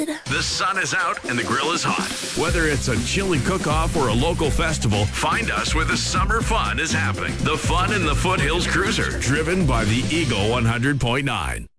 good. The sun is out and the grill is hot. Whether it's a chili cook-off or a local festival, find us where the summer fun is happening. The fun in the Foothills Cruiser, driven by the Eagle 100.9.